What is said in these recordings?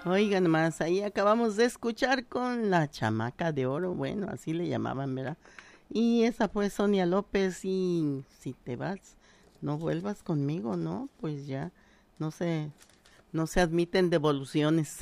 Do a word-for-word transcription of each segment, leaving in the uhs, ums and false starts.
Oigan más, ahí acabamos de escuchar con la chamaca de oro, bueno, así le llamaban, ¿verdad? Y esa fue Sonia López y si te vas, no vuelvas conmigo, ¿no? Pues ya, no se, no se admiten devoluciones.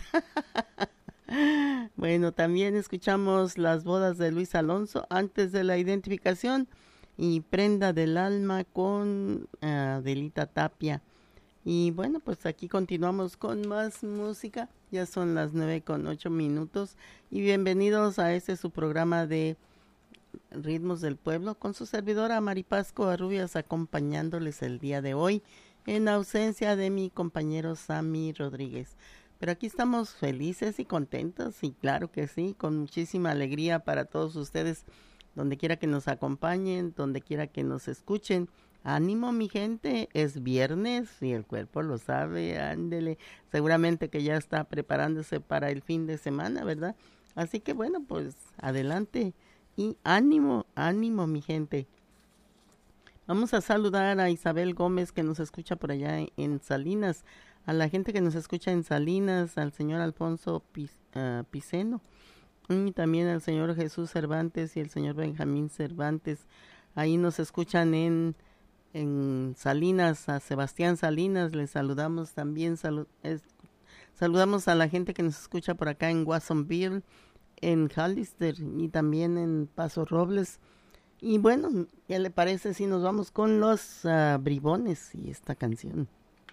Bueno, también escuchamos las bodas de Luis Alonso antes de la identificación y Prenda del Alma con uh, Adelita Tapia. Y bueno, pues aquí continuamos con más música. Ya son las nueve con ocho minutos. Y bienvenidos a este su programa de Ritmos del Pueblo con su servidora Maripaz Covarrubias acompañándoles el día de hoy en ausencia de mi compañero Sammy Rodríguez. Pero aquí estamos felices y contentos y claro que sí, con muchísima alegría para todos ustedes, donde quiera que nos acompañen, donde quiera que nos escuchen. Ánimo mi gente, es viernes y el cuerpo lo sabe, ándele, seguramente que ya está preparándose para el fin de semana, ¿verdad? Así que bueno, pues adelante y ánimo, ánimo mi gente. Vamos a saludar a Isabel Gómez que nos escucha por allá en Salinas, a la gente que nos escucha en Salinas, al señor Alfonso Piz, uh, Piceno y también al señor Jesús Cervantes y el señor Benjamín Cervantes. Ahí nos escuchan en, en Salinas, a Sebastián Salinas, les saludamos también, salu es, saludamos a la gente que nos escucha por acá en Watsonville, en Hollister y también en Paso Robles. Y bueno, ¿qué le parece si nos vamos con los uh, bribones y esta canción?